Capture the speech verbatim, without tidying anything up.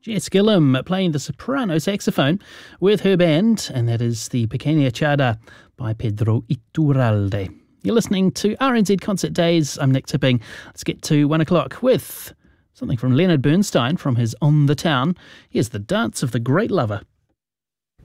Jess Gillum playing the soprano saxophone with her band, and that is the Pequena Chada by Pedro Iturralde. You're listening to R N Z Concert Days. I'm Nick Tipping. Let's get to one o'clock with something from Leonard Bernstein from his On the Town. Here's The Dance of the Great Lover.